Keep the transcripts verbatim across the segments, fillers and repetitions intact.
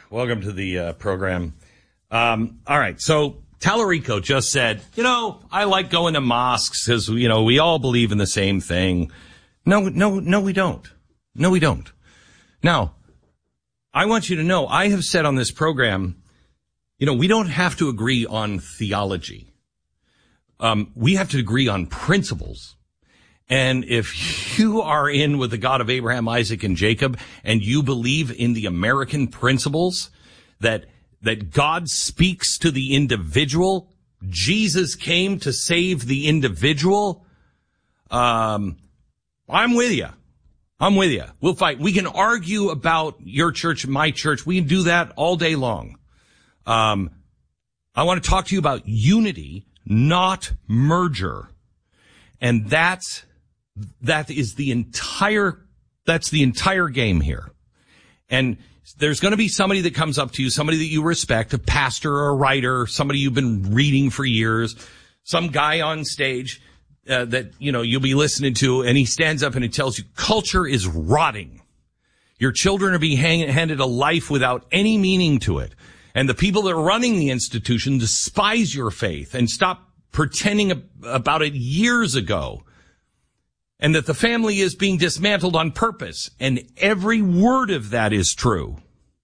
Welcome to the uh, program. Um, all right. So Tallarico just said, you know, I like going to mosques because, you know, we all believe in the same thing. No, no, no, we don't. No, we don't. Now, I want you to know, I have said on this program, you know, we don't have to agree on theology. Um, we have to agree on principles. And if you are in with the God of Abraham, Isaac, and Jacob, and you believe in the American principles that, that God speaks to the individual, Jesus came to save the individual, um, I'm with you. I'm with you. We'll fight. We can argue about your church, my church. We can do that all day long. Um, I want to talk to you about unity, not merger. And that's, that is the entire, that's the entire game here. And there's going to be somebody that comes up to you, somebody that you respect, a pastor or a writer, somebody you've been reading for years, some guy on stage, uh, that, you know, you'll be listening to, and he stands up and he tells you culture is rotting. Your children are being hang- handed a life without any meaning to it. And the people that are running the institution despise your faith and stop pretending ab- about it years ago. And that the family is being dismantled on purpose. And every word of that is true.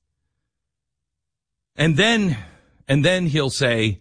And then, and then he'll say,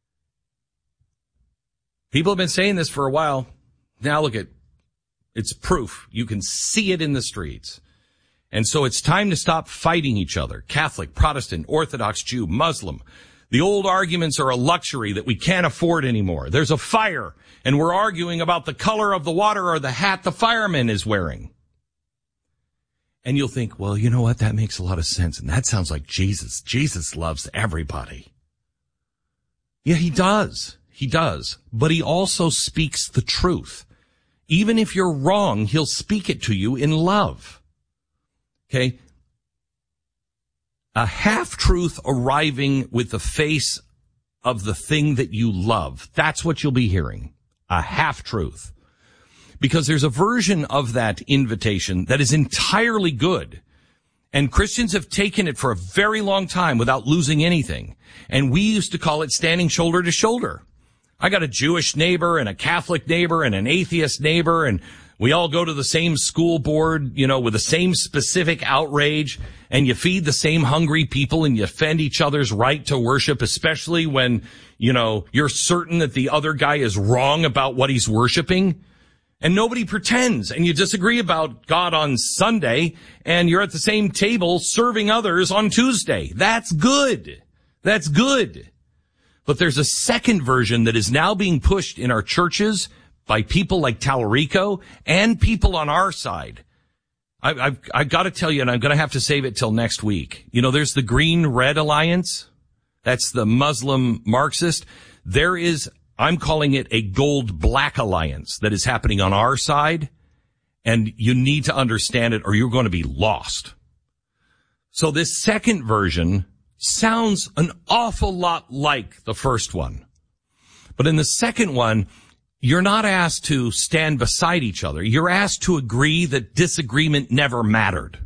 people have been saying this for a while. Now look at, it's proof. You can see it in the streets. And so it's time to stop fighting each other. Catholic, Protestant, Orthodox, Jew, Muslim. The old arguments are a luxury that we can't afford anymore. There's a fire, and we're arguing about the color of the water or the hat the fireman is wearing. And you'll think, well, you know what? That makes a lot of sense. And that sounds like Jesus. Jesus loves everybody. Yeah, he does. He does. But he also speaks the truth. Even if you're wrong, he'll speak it to you in love. Okay? A half-truth arriving with the face of the thing that you love. That's what you'll be hearing. A half-truth. Because there's a version of that invitation that is entirely good. And Christians have taken it for a very long time without losing anything. And we used to call it standing shoulder to shoulder. I got a Jewish neighbor and a Catholic neighbor and an atheist neighbor, and we all go to the same school board, you know, with the same specific outrage, and you feed the same hungry people and you defend each other's right to worship, especially when, you know, you're certain that the other guy is wrong about what he's worshiping. And nobody pretends, and you disagree about God on Sunday, and you're at the same table serving others on Tuesday. That's good. That's good. But there's a second version that is now being pushed in our churches by people like Tallarico and people on our side. I, I've, I've got to tell you, and I'm going to have to save it till next week. You know, there's the Green-Red Alliance. That's the Muslim Marxist. There is, I'm calling it a Gold-Black Alliance that is happening on our side. And you need to understand it or you're going to be lost. So this second version sounds an awful lot like the first one. But in the second one, you're not asked to stand beside each other. You're asked to agree that disagreement never mattered.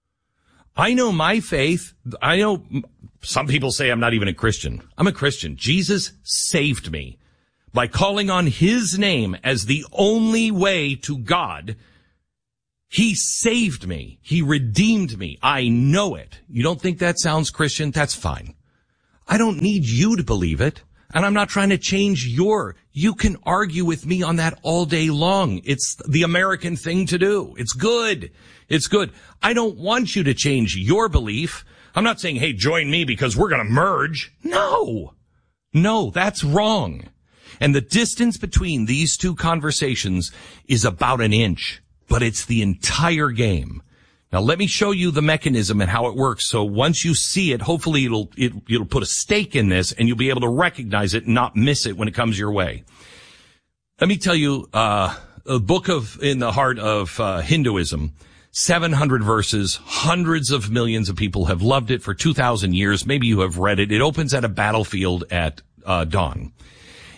I know my faith. I know some people say I'm not even a Christian. I'm a Christian. Jesus saved me by calling on his name as the only way to God. He saved me. He redeemed me. I know it. You don't think that sounds Christian? That's fine. I don't need you to believe it. And I'm not trying to change your, you can argue with me on that all day long. It's the American thing to do. It's good. It's good. I don't want you to change your belief. I'm not saying, hey, join me because we're going to merge. No. No, that's wrong. And the distance between these two conversations is about an inch, but it's the entire game. Now let me show you the mechanism and how it works. So once you see it, hopefully it'll, it, it'll put a stake in this and you'll be able to recognize it and not miss it when it comes your way. Let me tell you, uh, a book of, in the heart of, uh, Hinduism, seven hundred verses, hundreds of millions of people have loved it for two thousand years. Maybe you have read it. It opens at a battlefield at, uh, dawn.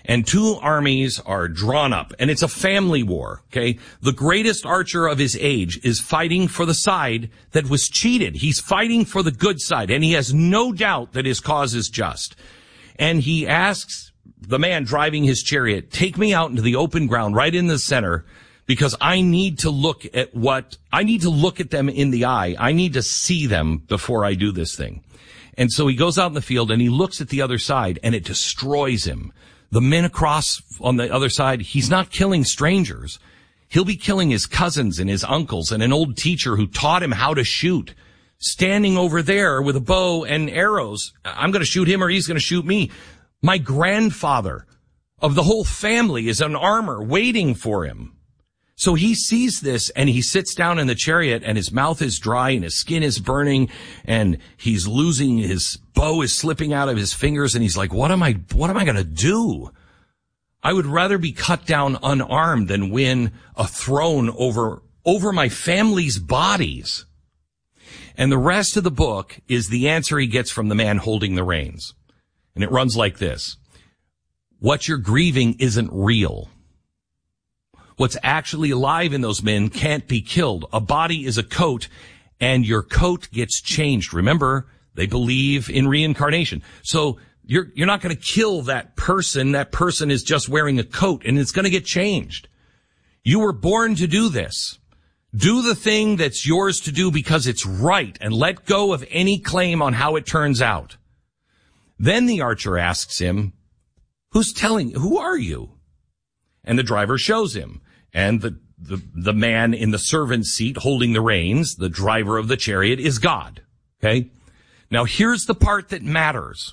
and two armies are drawn up, and it's a family war, okay? The greatest archer of his age is fighting for the side that was cheated. He's fighting for the good side, and he has no doubt that his cause is just. And he asks the man driving his chariot, take me out into the open ground right in the center, because I need to look at what, I need to look at them in the eye. I need to see them before I do this thing. And so he goes out in the field and he looks at the other side, and it destroys him. The men across on the other side, he's not killing strangers. He'll be killing his cousins and his uncles and an old teacher who taught him how to shoot. Standing over there with a bow and arrows. I'm going to shoot him or he's going to shoot me. My grandfather of the whole family is in armor waiting for him. So he sees this and he sits down in the chariot, and his mouth is dry and his skin is burning and he's losing, his bow is slipping out of his fingers, and he's like, what am I, what am I going to do? I would rather be cut down unarmed than win a throne over, over my family's bodies. And the rest of the book is the answer he gets from the man holding the reins. And it runs like this. What you're grieving isn't real. What's actually alive in those men can't be killed. A body is a coat, and your coat gets changed. Remember, they believe in reincarnation. So you're, you're not going to kill that person. That person is just wearing a coat, and it's going to get changed. You were born to do this. Do the thing that's yours to do because it's right, and let go of any claim on how it turns out. Then the archer asks him, who's telling, who are you? And the driver shows him. And the, the, the man in the servant's seat holding the reins, the driver of the chariot, is God. Okay? Now here's the part that matters.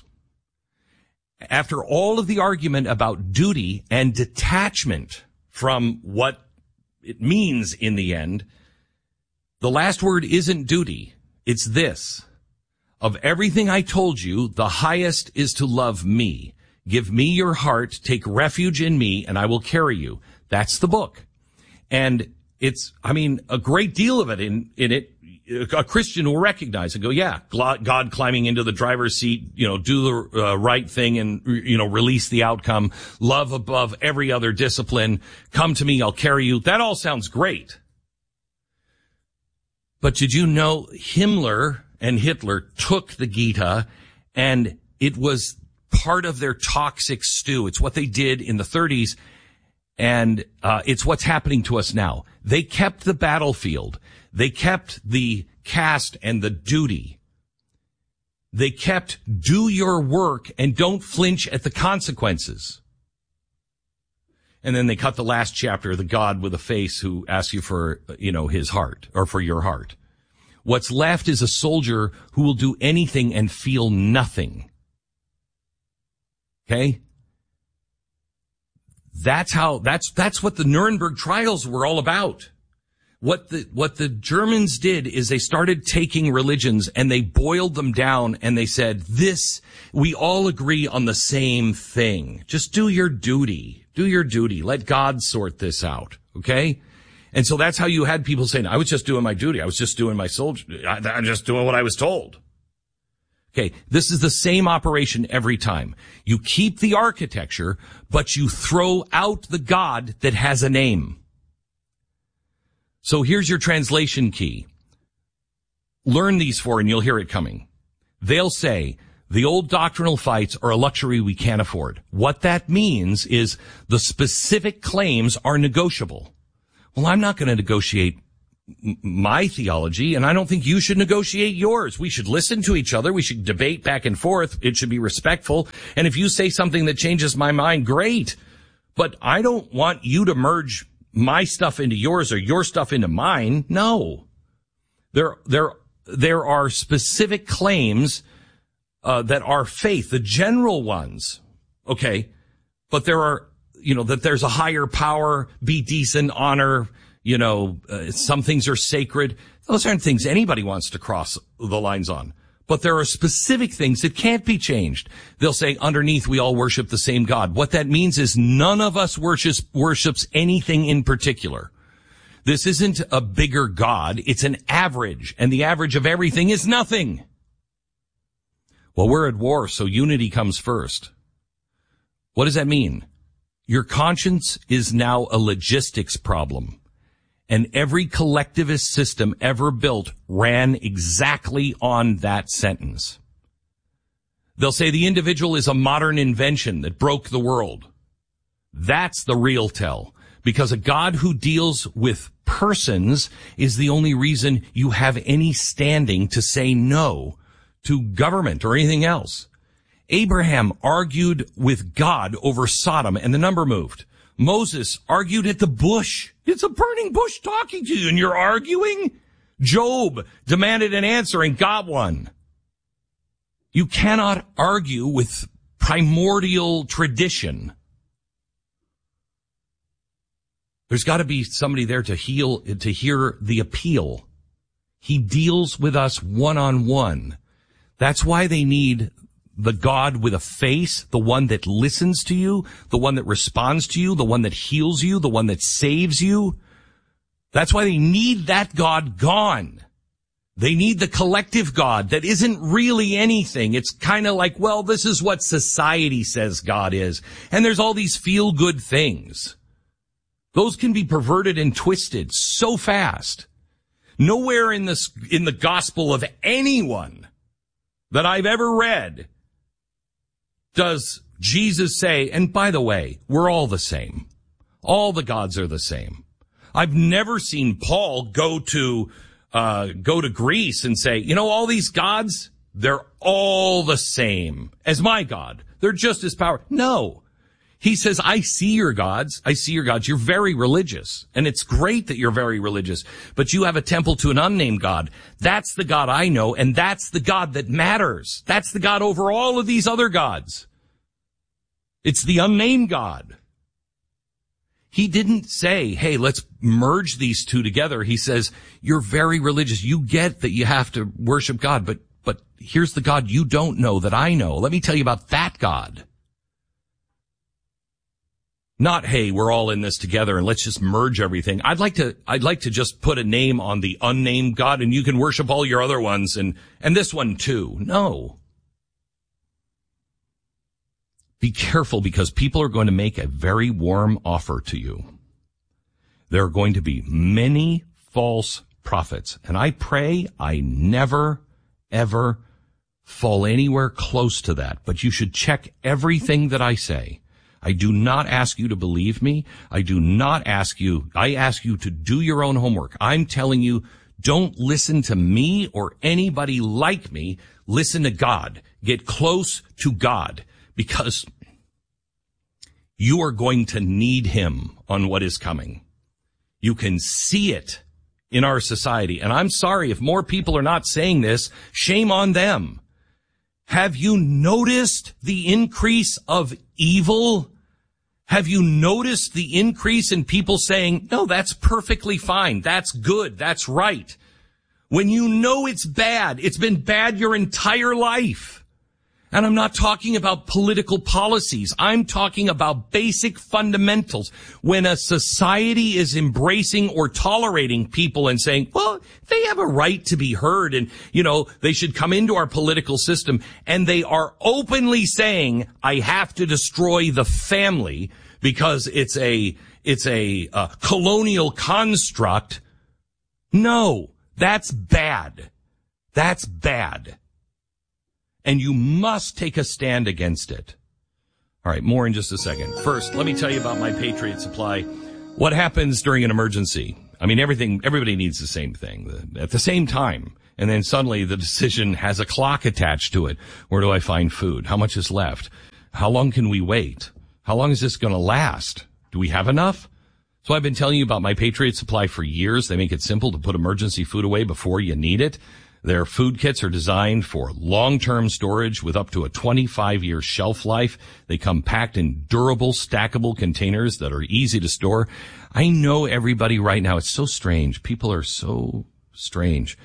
After all of the argument about duty and detachment from what it means in the end, the last word isn't duty. It's this. Of everything I told you, the highest is to love me. Give me your heart, take refuge in me, and I will carry you. That's the book. And it's, I mean, a great deal of it in, in it, a Christian will recognize and go, yeah, God climbing into the driver's seat, you know, do the uh, right thing and, you know, release the outcome, love above every other discipline, come to me, I'll carry you. That all sounds great. But did you know Himmler and Hitler took the Gita, and it was part of their toxic stew. It's what they did in the thirties. And, uh, it's what's happening to us now. They kept the battlefield. They kept the caste and the duty. They kept do your work and don't flinch at the consequences. And then they cut the last chapter, the God with a face who asks you for, you know, his heart or for your heart. What's left is a soldier who will do anything and feel nothing. Okay? That's how, that's, that's what the Nuremberg trials were all about. What the, what the Germans did is they started taking religions and they boiled them down, and they said, this, we all agree on the same thing. Just do your duty. Do your duty. Let God sort this out. Okay? And so that's how you had people saying, I was just doing my duty. I was just doing my soldier. I'm just doing what I was told. Okay, this is the same operation every time. You keep the architecture, but you throw out the God that has a name. So here's your translation key. Learn these four and you'll hear it coming. They'll say, the old doctrinal fights are a luxury we can't afford. What that means is the specific claims are negotiable. Well, I'm not going to negotiate my theology, and I don't think you should negotiate yours. We should listen to each other. We should debate back and forth. It should be respectful. And if you say something that changes my mind, great. But I don't want you to merge my stuff into yours or your stuff into mine. No. There, there, there are specific claims, uh, that are faith, the general ones. Okay. But there are, you know, that there's a higher power, be decent, honor, you know, uh, some things are sacred. Those aren't things anybody wants to cross the lines on. But there are specific things that can't be changed. They'll say underneath we all worship the same God. What that means is none of us worships, worships anything in particular. This isn't a bigger God. It's an average. And the average of everything is nothing. Well, we're at war, so unity comes first. What does that mean? Your conscience is now a logistics problem. And every collectivist system ever built ran exactly on that sentence. They'll say the individual is a modern invention that broke the world. That's the real tell. Because a God who deals with persons is the only reason you have any standing to say no to government or anything else. Abraham argued with God over Sodom and the number moved. Moses argued at the bush. It's a burning bush talking to you and you're arguing? Job demanded an answer and got one. You cannot argue with primordial tradition. There's got to be somebody there to heal, to hear the appeal. He deals with us one-on-one. That's why they need the God with a face, the one that listens to you, the one that responds to you, the one that heals you, the one that saves you. That's why they need that God gone. They need the collective God that isn't really anything. It's kind of like, well, this is what society says God is. And there's all these feel-good things. Those can be perverted and twisted so fast. Nowhere in this, in the gospel of anyone that I've ever read does Jesus say, and by the way, we're all the same. All the gods are the same. I've never seen Paul go to, uh, go to Greece and say, you know, all these gods, they're all the same as my God. They're just as powerful. No. He says, I see your gods. I see your gods. You're very religious. And it's great that you're very religious. But you have a temple to an unnamed God. That's the God I know. And that's the God that matters. That's the God over all of these other gods. It's the unnamed God. He didn't say, hey, let's merge these two together. He says, you're very religious. You get that you have to worship God. But, but here's the God you don't know that I know. Let me tell you about that God. Not, hey, we're all in this together and let's just merge everything. I'd like to, I'd like to just put a name on the unnamed God and you can worship all your other ones and, and this one too. No. Be careful because people are going to make a very warm offer to you. There are going to be many false prophets. And I pray I never, ever fall anywhere close to that. But you should check everything that I say. I do not ask you to believe me. I do not ask you, I ask you to do your own homework. I'm telling you, don't listen to me or anybody like me. Listen to God. Get close to God because you are going to need him on what is coming. You can see it in our society. And I'm sorry if more people are not saying this. Shame on them. Have you noticed the increase of evil? Have you noticed the increase in people saying, no, that's perfectly fine. That's good. That's right. When you know it's bad, it's been bad your entire life. And I'm not talking about political policies. I'm talking about basic fundamentals. When a society is embracing or tolerating people and saying, well, they have a right to be heard and, you know, they should come into our political system. And they are openly saying, I have to destroy the family because it's a, it's a, uh, colonial construct. No, that's bad. That's bad. And you must take a stand against it. All right, more in just a second. First, let me tell you about my Patriot Supply. What happens during an emergency? I mean, everything, everybody needs the same thing at the same time. And then suddenly the decision has a clock attached to it. Where do I find food? How much is left? How long can we wait? How long is this going to last? Do we have enough? So I've been telling you about my Patriot Supply for years. They make it simple to put emergency food away before you need it. Their food kits are designed for long-term storage with up to a twenty-five year shelf life. They come packed in durable, stackable containers that are easy to store. I know everybody right now, it's so strange. People are so strange.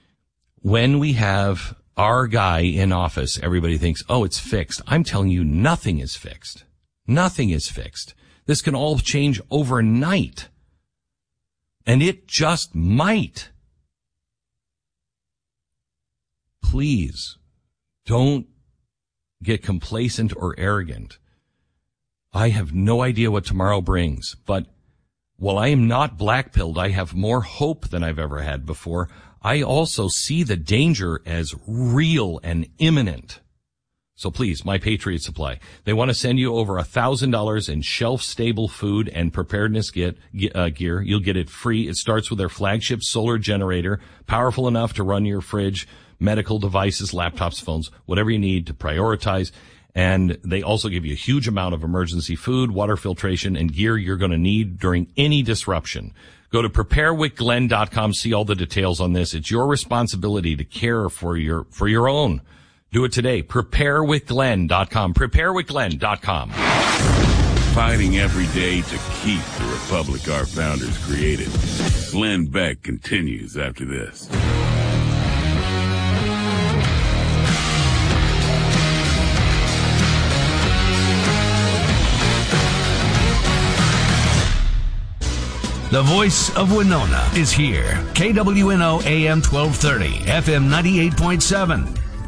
When we have our guy in office, everybody thinks, oh, it's fixed. I'm telling you, nothing is fixed. Nothing is fixed. This can all change overnight. And it just might. Please don't get complacent or arrogant. I have no idea what tomorrow brings, but while I am not black-pilled, I have more hope than I've ever had before. I also see the danger as real and imminent. So please, My Patriot Supply. They want to send you over a thousand dollars in shelf-stable food and preparedness get, uh, gear. You'll get it free. It starts with their flagship solar generator, powerful enough to run your fridge, medical devices, laptops, phones, whatever you need to prioritize. And they also give you a huge amount of emergency food, water filtration, and gear you're going to need during any disruption. Go to prepare with glenn dot com, see all the details on this. It's your responsibility to care for your, for your own. Do it today. prepare with glenn dot com. prepare with glenn dot com. Fighting every day to keep the republic our founders created. Glenn Beck continues after this. The voice of Winona is here. K W N O A M twelve thirty, F M ninety-eight point seven.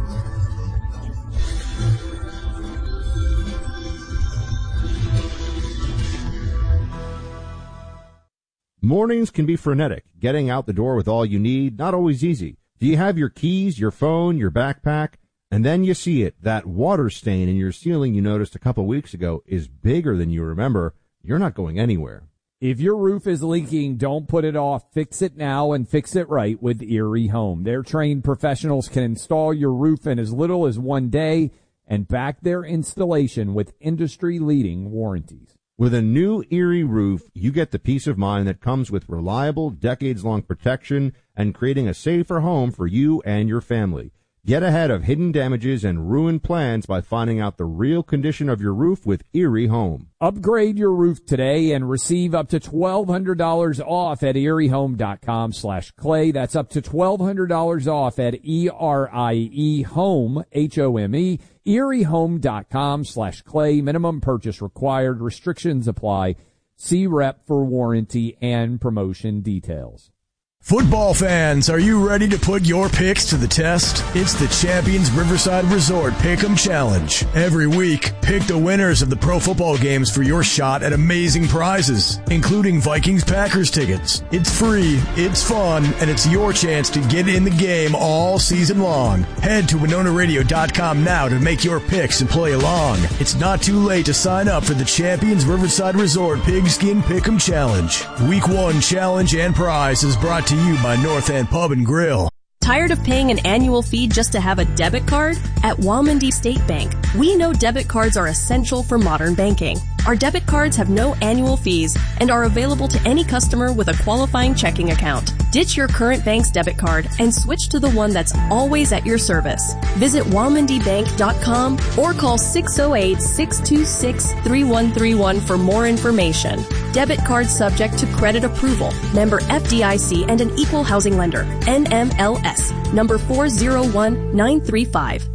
Mornings can be frenetic. Getting out the door with all you need, not always easy. Do you have your keys, your phone, your backpack? And then you see it. That water stain in your ceiling you noticed a couple weeks ago is bigger than you remember. You're not going anywhere. If your roof is leaking, don't put it off. Fix it now and fix it right with Erie Home. Their trained professionals can install your roof in as little as one day and back their installation with industry-leading warranties. With a new Erie roof, you get the peace of mind that comes with reliable, decades-long protection and creating a safer home for you and your family. Get ahead of hidden damages and ruined plans by finding out the real condition of your roof with Erie Home. Upgrade your roof today and receive up to twelve hundred dollars off at erie home dot com slash clay. That's up to twelve hundred dollars off at E R I E home, H O M E, erie home dot com slash clay. Minimum purchase required. Restrictions apply. See rep for warranty and promotion details. Football fans, are you ready to put your picks to the test? It's the Champions Riverside Resort Pick'em Challenge. Every week, pick the winners of the pro football games for your shot at amazing prizes, including Vikings-Packers tickets. It's free, it's fun, and it's your chance to get in the game all season long. Head to winona radio dot com now to make your picks and play along. It's not too late to sign up for the Champions Riverside Resort Pigskin Pick'em Challenge. Week one challenge and prize is brought to you by North End Pub and Grill. Tired of paying an annual fee just to have a debit card? At Walmondie State Bank, we know debit cards are essential for modern banking. Our debit cards have no annual fees and are available to any customer with a qualifying checking account. Ditch your current bank's debit card and switch to the one that's always at your service. Visit walmondie bank dot com or call six oh eight, six two six, three one three one for more information. Debit card subject to credit approval. Member F D I C and an equal housing lender. N M L S. Number four zero one nine three five.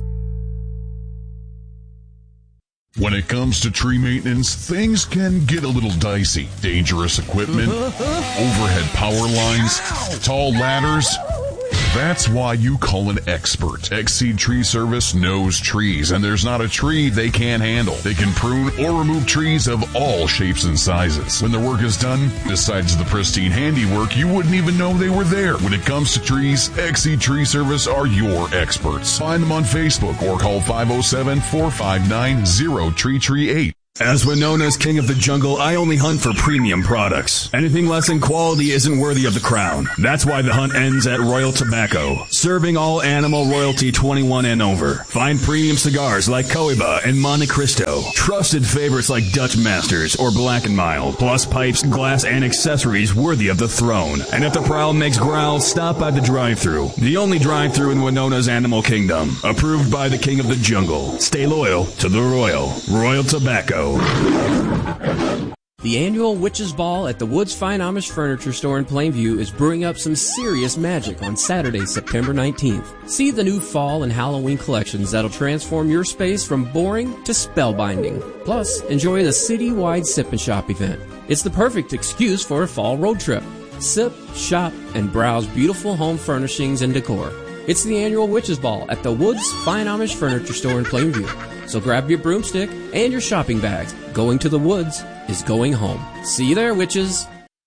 When it comes to tree maintenance, things can get a little dicey. Dangerous equipment, overhead power lines, tall ladders. That's why you call an expert. Exceed Tree Service knows trees, and there's not a tree they can't handle. They can prune or remove trees of all shapes and sizes. When their work is done, besides the pristine handiwork, you wouldn't even know they were there. When it comes to trees, Exceed Tree Service are your experts. Find them on Facebook or call five oh seven, four five nine, zero three three eight. As Winona's king of the jungle, I only hunt for premium products. Anything less than quality isn't worthy of the crown. That's why the hunt ends at Royal Tobacco, serving all animal royalty twenty-one and over. Find premium cigars like Cohiba and Monte Cristo, trusted favorites like Dutch Masters or Black and Mild, plus pipes, glass, and accessories worthy of the throne. And if the prowl makes growl, stop by the drive-thru, the only drive-thru in Winona's animal kingdom, approved by the king of the jungle. Stay loyal to the royal. Royal Tobacco. The annual Witches' Ball at the Woods Fine Amish Furniture Store in Plainview is brewing up some serious magic on Saturday, September nineteenth. See the new fall and Halloween collections that'll transform your space from boring to spellbinding. Plus, enjoy the city-wide Sip and Shop event. It's the perfect excuse for a fall road trip. Sip, shop, and browse beautiful home furnishings and decor. It's the annual Witches Ball at the Woods Fine Amish Furniture Store in Plainview. So grab your broomstick and your shopping bags. Going to the woods is going home. See you there, witches.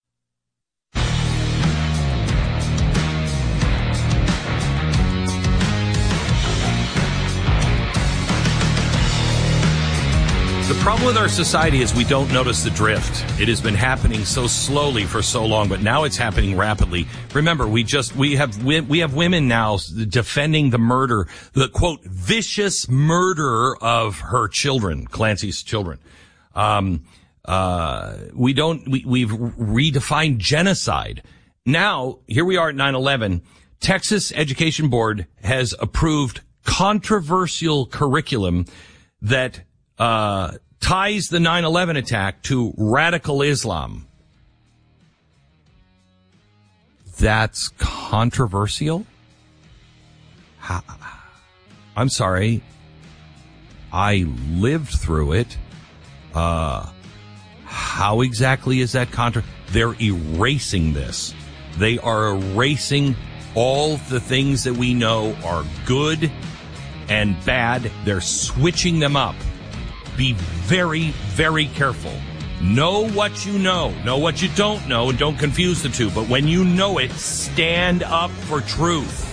The problem with our society is we don't notice the drift. It has been happening so slowly for so long, but now it's happening rapidly. Remember, we just, we have, we, we have women now defending the murder, the quote, vicious murder of her children, Clancy's children. Um, uh, we don't, we, we've redefined genocide. Now, here we are at nine eleven. Texas Education Board has approved controversial curriculum that uh ties the nine eleven attack to radical Islam. That's controversial? How, I'm sorry. I lived through it. Uh, how exactly is that contra? They're erasing this. They are erasing all the things that we know are good and bad. They're switching them up. Be very, very careful. Know what you know. Know what you don't know, and don't confuse the two. But when you know it, stand up for truth.